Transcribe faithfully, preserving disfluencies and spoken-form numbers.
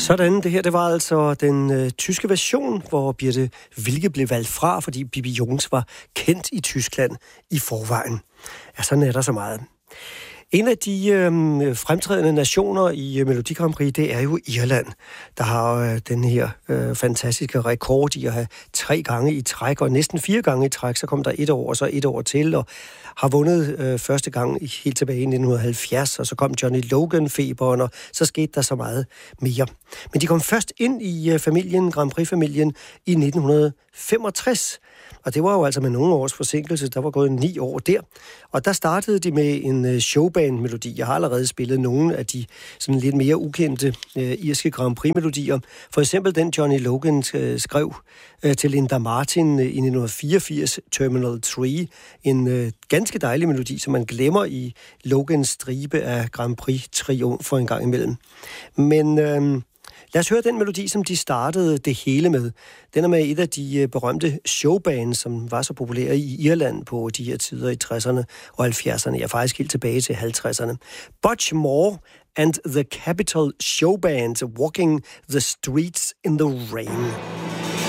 Sådan, det her, det var altså den øh, tyske version, hvor Birte Wilke blev valgt fra, fordi Bibi Jones var kendt i Tyskland i forvejen. Ja, sådan er der så meget. En af de øh, fremtrædende nationer i øh, Melodi Grand Prix, det er jo Irland, der har øh, den her øh, fantastiske rekord i at have tre gange i træk, og næsten fire gange i træk, så kom der et år, og så et år til, og har vundet øh, første gang helt tilbage i nitten halvfjerds, og så kom Johnny Logan-feberen, og så skete der så meget mere. Men de kom først ind i øh, familien, Grand Prix-familien, i nitten femogtres, og det var jo altså med nogle års forsinkelse, der var gået ni år der. Og der startede de med en showband-melodi. Jeg har allerede spillet nogle af de sådan lidt mere ukendte øh, irske Grand Prix-melodier. For eksempel den Johnny Logan øh, skrev øh, til Linda Martin øh, i nitten fireogfirs, Terminal tre. En øh, ganske dejlig melodi, som man glemmer i Logans stribe af Grand Prix-triumfer en gang imellem. Men Øh, lad os høre den melodi, som de startede det hele med. Den er med et af de berømte showbands, som var så populære i Irland på de her tider i tresserne og halvfjerdserne. Jeg er faktisk helt tilbage til halvtredserne. Butch Moore and the Capital Showband, Walking the Streets in the Rain.